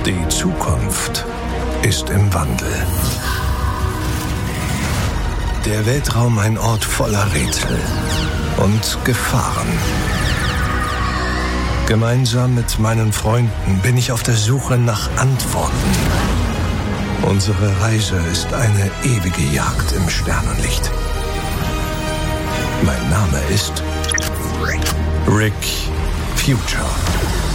Die Zukunft ist im Wandel. Der Weltraum ein Ort voller Rätsel und Gefahren. Gemeinsam mit meinen Freunden bin ich auf der Suche nach Antworten. Unsere Reise ist eine ewige Jagd im Sternenlicht. Mein Name ist Rick Future.